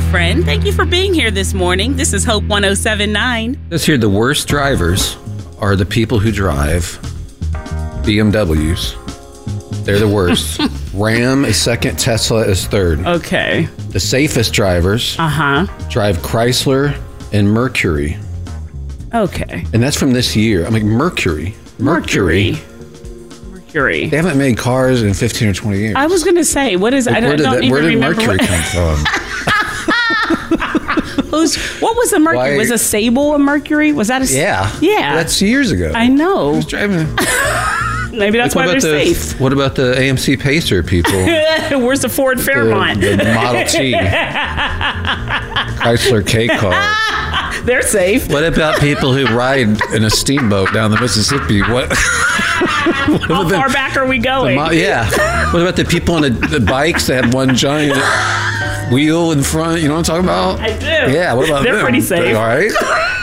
friend. Thank you for being here this morning. This is Hope 107.9. Let's hear the worst drivers are the people who drive BMWs. They're the worst. Ram is second, Tesla is third. Okay. The safest drivers drive Chrysler and Mercury. Okay. And that's from this year. I'm like, Mercury. They They haven't made cars in 15 or 20 years. I was going to say, what is... Like, where did Mercury come from? What was a Mercury? Why- Was a Sable a Mercury? Was that a... Yeah. Yeah. That's years ago. I know. Who's driving? Maybe that's why they're safe. What about the AMC Pacer people? Where's the Ford Fairmont? The Model T. Chrysler K car. They're safe. What about people who ride in a steamboat down the Mississippi? What? How far back are we going? Yeah. What about the people on the bikes that have one giant wheel in front? You know what I'm talking about? I do. Yeah. What about them? They're pretty safe. All right.